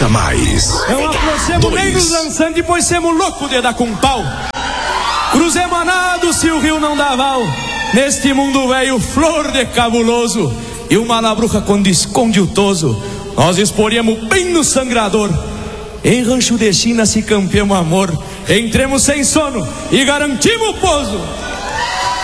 Mais. Eu aproximo bem nos lançando, depois semos louco de dar com pau. Cruzemos a nado se o rio não dá val. Neste mundo velho, flor de cabuloso. E uma labruca quando esconde o toso, nós esporemos bem no sangrador. Em rancho de China se campeamos amor. Entremos sem sono e garantimos o pouso.